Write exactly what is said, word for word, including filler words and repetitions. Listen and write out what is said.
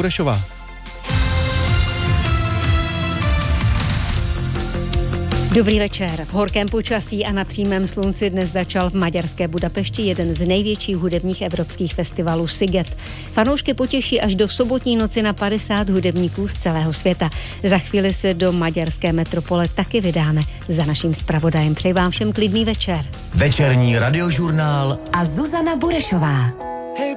Burešová. Dobrý večer. V horkém počasí a na přímém slunci dnes začal v maďarské Budapešti jeden z největších hudebních evropských festivalů Sziget. Fanoušky potěší až do sobotní noci na padesát hudebníků z celého světa. Za chvíli se do maďarské metropole taky vydáme. Za naším zpravodajem přeji vám všem klidný večer. Večerní radiožurnál a Zuzana Burešová.